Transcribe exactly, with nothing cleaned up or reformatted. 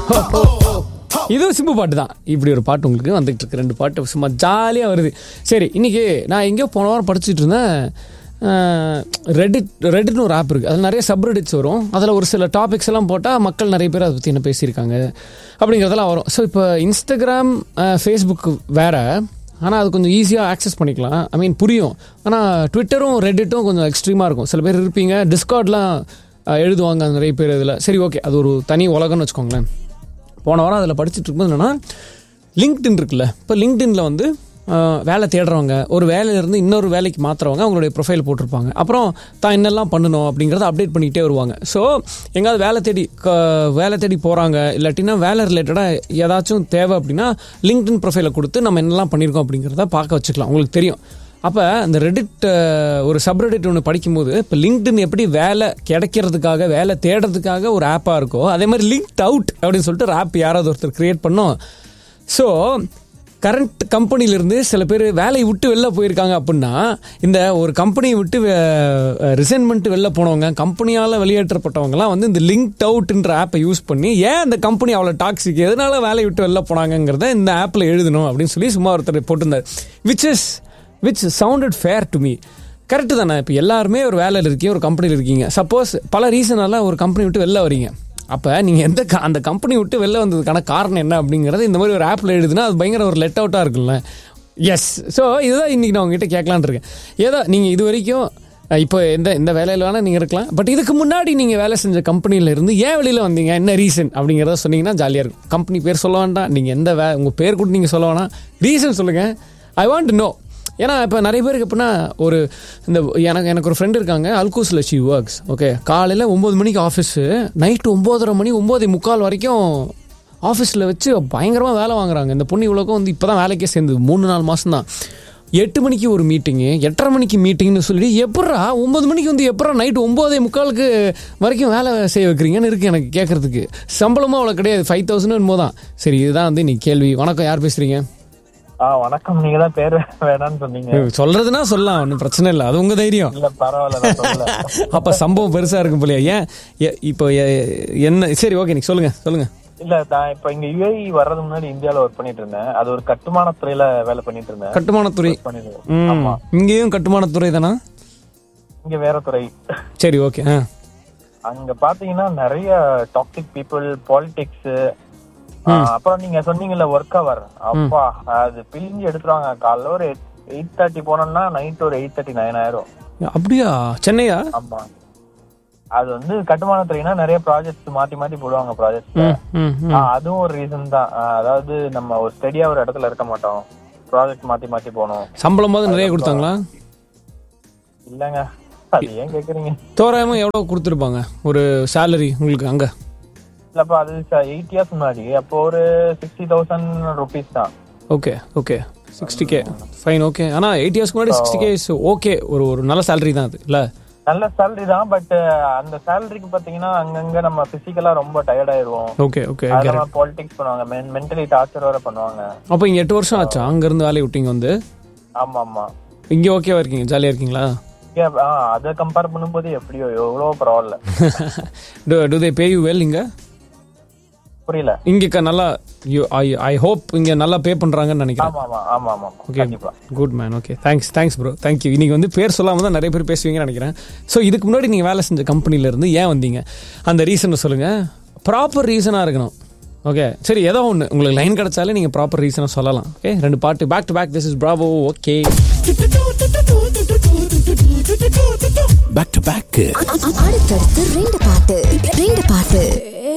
இதுவும் சிம்பு பாட்டு தான். இப்படி ஒரு பாட்டு உங்களுக்கு வந்துகிட்டு இருக்கு. ரெண்டு பாட்டு சும்மா ஜாலியாக வருது. சரி, இன்னைக்கு நான் எங்கேயோ போன வாரம் படிச்சுட்டு இருந்தேன். ரெடிட் ரெடிட்னு ஒரு ஆப் இருக்குது. அதில் நிறைய சப்ரெடிட்ஸ் வரும். அதில் ஒரு சில டாபிக்ஸ் எல்லாம் போட்டால் மக்கள் நிறைய பேர் அதை பற்றி என்ன பேசியிருக்காங்க அப்படிங்கிறதெல்லாம் வரும். ஸோ இப்போ இன்ஸ்டாகிராம், ஃபேஸ்புக் வேறு, ஆனால் அது கொஞ்சம் ஈஸியாக ஆக்சஸ் பண்ணிக்கலாம். ஐ மீன் புரியும். ஆனால் ட்விட்டரும் ரெடிட்டும் கொஞ்சம் எக்ஸ்ட்ரீமாக இருக்கும். சில பேர் இருப்பீங்க, டிஸ்கார்ட்லாம் எழுதுவாங்க நிறைய பேர் இதில். சரி, ஓகே, அது ஒரு தனி உலகம்னு வச்சுக்கோங்களேன். போன வாரம் அதில் படிச்சுட்டு இருக்கும்போது என்னென்னா, லிங்க்டின் இருக்குல்ல, இப்போ லிங்க்டின்ல வந்து வேலை தேடுறவங்க, ஒரு வேலையிலேருந்து இன்னொரு வேலைக்கு மாற்றுறவங்க அவங்களுடைய ப்ரொஃபைல் போட்டிருப்பாங்க. அப்புறம் தான் என்னெல்லாம் பண்ணணும் அப்படிங்கிறத அப்டேட் பண்ணிக்கிட்டே வருவாங்க. ஸோ எங்கேயாவது வேலை தேடி வேலை தேடி போகிறாங்க, இல்லாட்டினா வேலை ரிலேட்டடாக ஏதாச்சும் தேவை அப்படின்னா லிங்க்டின் ப்ரொஃபைலை கொடுத்து நம்ம என்னெல்லாம் பண்ணியிருக்கோம் அப்படிங்கிறத பார்க்க வச்சுக்கலாம். உங்களுக்கு தெரியும். அப்போ அந்த ரெடிட் ஒரு சப்ரெடிட் ஒன்று படிக்கும்போது, இப்போ லிங்க்டின் எப்படி வேலை கிடைக்கிறதுக்காக, வேலை தேடுறதுக்காக ஒரு ஆப்பாக இருக்கோ, அதே மாதிரி லிங்க்ட் அவுட் அப்படின்னு சொல்லிட்டு ஒரு ஆப் யாராவது ஒருத்தர் க்ரியேட் பண்ணோம். ஸோ கரண்ட் கம்பெனிலேருந்து சில பேர் வேலையை விட்டு வெளில போயிருக்காங்க அப்படின்னா, இந்த ஒரு கம்பெனியை விட்டு ரிசைன்மெண்ட் வெளில போனவங்க, கம்பெனியால் வெளியேற்றப்பட்டவங்கலாம் வந்து இந்த லிங்க்ட் அவுட்ன்ற ஆப்பை யூஸ் பண்ணி ஏன் அந்த கம்பெனி அவ்வளோ டாக்ஸிக், எதனால வேலையை விட்டு வெளில போனாங்கிறத இந்த ஆப்பில் எழுதணும் அப்படின்னு சொல்லி சும்மா ஒருத்தர் போட்டிருந்தார். Which is which sounded fair to me. Correct தானே? இப்போ எல்லாருமே ஒரு வேலையில் இருக்கீங்க, ஒரு கம்பெனியில் இருக்கீங்க. சப்போஸ் பல ரீசனால ஒரு கம்பெனி விட்டு வெளில வரீங்க. அப்போ நீங்கள் எந்த அந்த கம்பெனி விட்டு வெளில வந்ததுக்கான காரணம் என்ன அப்படிங்கிறது இந்த மாதிரி ஒரு ஆப்பில் எழுதுனா அது பயங்கர ஒரு லெட் அவுட்டாக இருக்குல்ல. எஸ். ஸோ இதுதான் இன்றைக்கி நான் உங்ககிட்ட கேட்கலான் இருக்கேன். ஏதோ நீங்கள் இது வரைக்கும் இப்போ எந்த எந்த வேலையில் வேணால் நீங்கள் இருக்கலாம், பட் இதுக்கு முன்னாடி நீங்கள் வேலை செஞ்ச கம்பெனியில் இருந்து ஏன் வெளியில் வந்தீங்க, என்ன ரீசன் அப்படிங்கிறத சொன்னீங்கன்னா ஜாலியாக இருக்கும். கம்பெனி பேர் சொல்ல வேண்டாம், நீங்கள் எந்த வே உங்கள் பேர் கூட நீங்கள் சொல்ல வேணாம், ரீசன் சொல்லுங்கள். I want to know. ஏன்னா இப்போ நிறைய பேருக்கு எப்படின்னா, ஒரு இந்த எனக்கு எனக்கு ஒரு ஃப்ரெண்டு இருக்காங்க, அல்கூஸில் ஷி ஒர்க்ஸ். ஓகே, காலையில் ஒம்பது மணிக்கு ஆஃபீஸு, நைட்டு ஒம்போதரை மணி ஒம்போதே முக்கால் வரைக்கும் ஆஃபீஸில் வச்சு பயங்கரமாக வேலை வாங்குறாங்க. இந்த பொண்ணு இவ்வளோக்கும் வந்து இப்போ தான் வேலைக்கே சேர்ந்தது, மூணு நாலு மாதம் தான். எட்டு மணிக்கு ஒரு மீட்டிங்கு, எட்டரை மணிக்கு மீட்டிங்னு சொல்லி எப்பட்றா ஒம்பது மணிக்கு வந்து எப்பட்றா நைட்டு ஒம்போதே முக்காலுக்கு வரைக்கும் வேலை செய்ய வைக்கிறீங்கன்னு இருக்குது எனக்கு கேட்குறதுக்கு. சம்பளமும் அவ்வளோ கிடையாது, ஃபைவ் தௌசண்ட் என்னமோ தான். சரி, இதுதான் வந்து நீ கேள்வி. வணக்கம், யார் பேசுகிறீங்க? வணக்கம். நீங்க தான் பேர் வேணான்னு சொன்னீங்க. சொல்றதுன்னா சொல்லலாம், ஒன்றும் பிரச்சனை இல்லை, அது உங்க தைரியம். இல்ல பரவாயில்ல. அப்ப சம்பவம் பெருசா இருக்கும் போலியா? ஏன் இப்போ என்ன? சரி, ஓகே, நீங்க சொல்லுங்க சொல்லுங்க. இல்ல, நான் இப்ப இங்க யுஏஇ வர்றது முன்னாடி இந்தியால ஒர்க் பண்ணிட்டு இருந்தேன். அது ஒரு கட்டுமான துறையில வேலை பண்ணிட்டு இருந்தேன். கட்டுமானத்துறை. இங்கேயும் கட்டுமானத்துறை தானா? இங்க வேற துறை. சரி, ஓகே. அங்க பாத்தீங்கன்னா நிறைய டாக்ஸிக் பீப்புள், பாலிடிக்ஸ். அப்புறம் நீங்க சொன்னீங்கல்ல ஒர்க் அவர், அப்பா அது பிழிஞ்சு எடுத்துருவாங்க. காலைல ஒரு எயிட் தேர்ட்டி போனோம்னா நைட் ஒரு எயிட் தேர்ட்டி நைன் ஆயிரும். அப்படியா? சென்னையா? ஆமா. அது வந்து கட்டுமான துறைனா நிறைய ப்ராஜெக்ட்ஸ் மாத்தி மாத்தி போடுவாங்க ப்ராஜெக்ட். அதுவும் ஒரு ரீசன் தான். அதாவது நம்ம ஒரு ஸ்டெடியா ஒரு இடத்துல இருக்க மாட்டோம், ப்ராஜெக்ட் மாத்தி மாத்தி போனோம். சம்பளம் போது நிறைய கொடுத்தாங்களா? இல்லங்க, அது ஏன் கேக்குறீங்க? தோராயமா எவ்வளவு கொடுத்துருப்பாங்க ஒரு சேலரி உங்களுக்கு அங்க? இல்லப்பா, அது எயிட் இயர்ஸ் முன்னாடி. அப்போ ஒரு சிக்ஸ்டி தௌசண்ட் ருபீஸ் தான். Okay okay, sixty K fine. Okay, ஆனா எயிட் இயர்ஸ்க்கு முன்னாடி சிக்ஸ்டி கே இஸ் ஓகே, ஒரு ஒரு நல்ல சேலரி தான் அது இல்ல? நல்ல சேலரி தான். பட் அந்த சேலரிக்கு பாத்தீங்கன்னா அங்கங்க நம்ம பிசிக்கலா ரொம்ப டயர்ட் ஆயிருவோம். Okay okay. பாலிடிக்ஸ் பண்ணுவாங்க, மென்டலி டார்ச்சர் வர பண்ணுவாங்க. அப்ப இங்க எட்டு வருஷம் ஆச்சா அங்க இருந்து வேலையை விட்டீங்க வந்து? ஆமா ஆமா. இங்க ஓகேவா இருக்கீங்க, ஜாலியா இருக்கீங்களா? அத கம்பேர் பண்ணும்போது எப்படியோ எவ்வளவோ பரவாயில்ல. To they pay you well இங்க? புரியல. இங்க நல்லா ஐ ஹோப் இங்க நல்லா பே பண்றாங்கன்னு நினைக்கிறேன். ஆமா ஆமா ஆமா. Okay, good man. Okay, thanks thanks bro, thank you. இன்னைக்கு வந்து பேர் சொல்லாம தான் நிறைய பேர் பேசுவீங்கன்னு நினைக்கிறேன். ஸோ இதுக்கு முன்னாடி நீங்க வேலை செஞ்ச கம்பெனில இருந்து ஏன் வந்தீங்க, அந்த ரீசனை சொல்லுங்க. ப்ராப்பர் ரீசனா இருக்கணும். ஓகே, சரி, ஏதோ ஒன்று உங்களுக்கு லைன் கிடைச்சாலே நீங்க ப்ராப்பர் ரீசனை சொல்லலாம். ஓகே, ரெண்டு பாட்டு back to back. This is Bravo. Okay, back to back. அடுத்தடுத்து ரெண்டு பாட்டு ரெண்டு பாட்டு